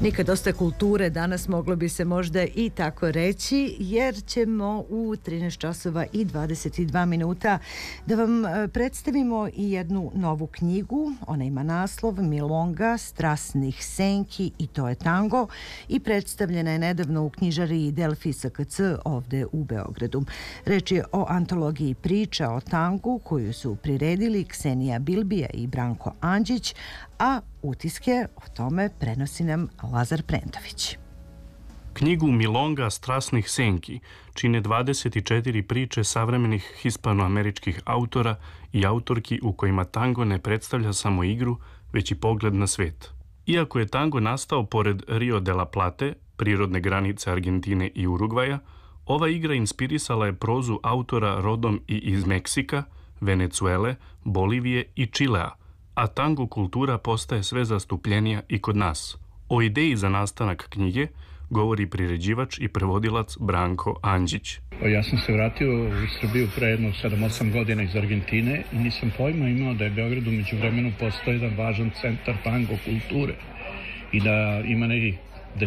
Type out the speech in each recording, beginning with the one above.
Nikad dosta kulture, danas moglo bi se možda i tako reći, jer ćemo u 13 časova i 22 minuta da vam predstavimo i jednu novu knjigu. Ona ima naslov Milonga strasnih senki i to je tango i predstavljena je nedavno u knjižari Delfi SKC ovde u Beogradu. Reč je o antologiji priča o tangu koju su priredili Ksenija Bilbija i Branko Andžić, a utiske o tome prenosi nam Lazar Prentović. Knjigu Milonga strasnih senki čine 24 priče savremenih hispanoameričkih autora i autorki u kojima tango ne predstavlja samo igru, već i pogled na svet. Iako je tango nastao pored Rio de la Plate, prirodne granice Argentine i Urugvaja, ova igra inspirisala je prozu autora rodom i iz Meksika, Venecuele, Bolivije i Čilea, a tango kultura postaje sve zastupljenija i kod nas. O ideji za nastanak knjige govori priređivač i prevodilac Branko Andžić. Ja sam se vratio u Srbiju pre jedno 7-8 godina iz Argentine i nisam pojma imao da je Beograd umeđu vremenu postao jedan važan centar tango kulture i da ima neki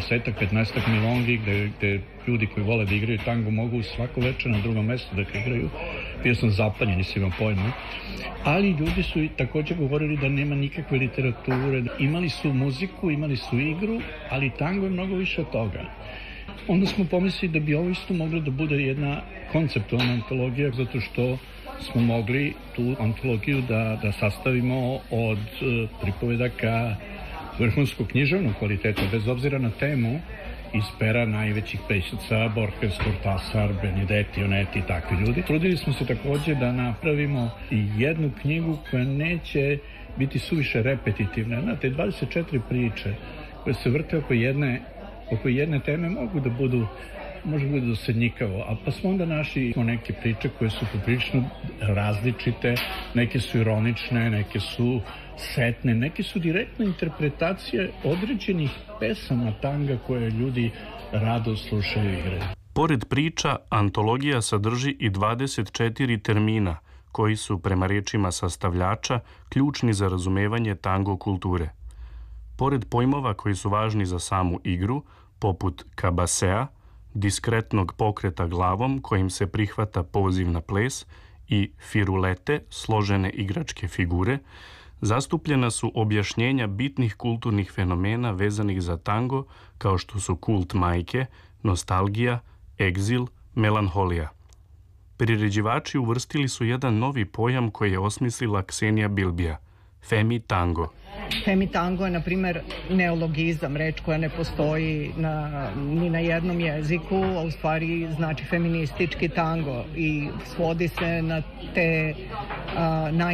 10-15 milongi gde ljudi koji vole da igraju tango mogu svako večer na drugom mestu da igraju. Bio sam zapanjen, nisam imao pojma. Ali ljudi su i također govorili da nema nikakve literature. Imali su muziku, imali su igru, ali tango je mnogo više od toga. Onda smo pomislili da bi ovo isto moglo da bude jedna konceptualna antologija, zato što smo mogli tu antologiju da sastavimo od pripovedaka vrhunskog književnog kvaliteta, bez obzira na temu, iz pera najvećih pisaca, Borges, Cortázar, Benedetti, Onetti i takvi ljudi. Trudili smo se također da napravimo jednu knjigu koja neće biti suviše repetitivna. Znate, 24 priče koje se vrte oko jedne teme može biti dosadnjikavo, a pa smo onda našli neke priče koje su poprilično različite, neke su ironične, neke su setne, neke su direktne interpretacije određenih pesama tanga koje ljudi rado slušaju i igraju. Pored priča, antologija sadrži i 24 termina koji su, prema rečima sastavljača, ključni za razumevanje tango kulture. Pored pojmova koji su važni za samu igru, poput kabasea, diskretnog pokreta glavom kojim se prihvata poziv na ples, i firulete, složene igračke figure, zastupljena su objašnjenja bitnih kulturnih fenomena vezanih za tango, kao što su kult majke, nostalgija, egzil, melanholija. Priređivači uvrstili su jedan novi pojam koji je osmislila Ksenija Bilbija, femi tango. Femi tango je, na primjer, neologizam, reč koja ne postoji ni na jednom jeziku, a u stvari znači feministički tango i svodi se na te